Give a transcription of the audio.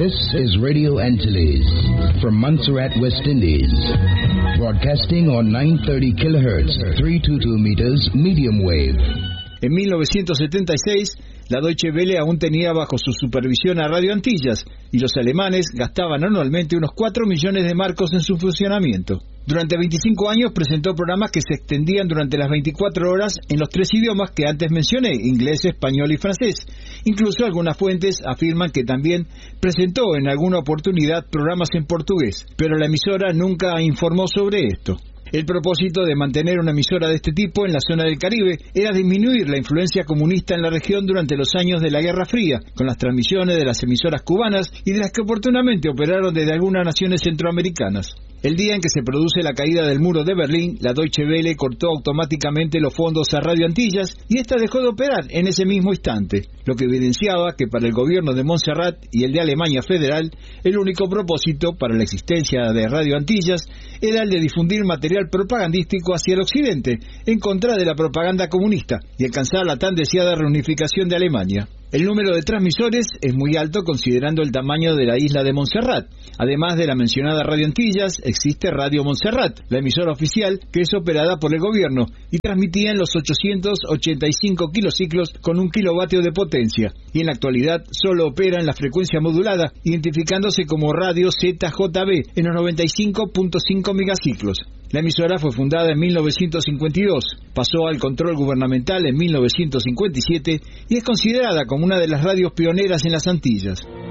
This is Radio Antilles from Montserrat, West Indies, broadcasting on 930 kilohertz, 322 meters, medium wave. En 1976, la Deutsche Welle aún tenía bajo su supervisión a Radio Antillas y los alemanes gastaban anualmente unos 4 millones de marcos en su funcionamiento. Durante 25 años presentó programas que se extendían durante las 24 horas en los 3 idiomas que antes mencioné, inglés, español y francés. Incluso algunas fuentes afirman que también presentó en alguna oportunidad programas en portugués, pero la emisora nunca informó sobre esto. El propósito de mantener una emisora de este tipo en la zona del Caribe era disminuir la influencia comunista en la región durante los años de la Guerra Fría, con las transmisiones de las emisoras cubanas y de las que oportunamente operaron desde algunas naciones centroamericanas. El día en que se produce la caída del muro de Berlín, la Deutsche Welle cortó automáticamente los fondos a Radio Antillas y esta dejó de operar en ese mismo instante, lo que evidenciaba que para el gobierno de Montserrat y el de Alemania Federal, el único propósito para la existencia de Radio Antillas era el de difundir material propagandístico hacia el occidente, en contra de la propaganda comunista, y alcanzar la tan deseada reunificación de Alemania. El número de transmisores es muy alto considerando el tamaño de la isla de Montserrat. Además de la mencionada Radio Antillas, existe Radio Montserrat, la emisora oficial que es operada por el gobierno y transmitía en los 885 kilociclos con 1 kilovatio de potencia. Y en la actualidad solo opera en la frecuencia modulada, identificándose como Radio ZJB en los 95.5 megaciclos. La emisora fue fundada en 1952, pasó al control gubernamental en 1957 y es considerada como una de las radios pioneras en las Antillas.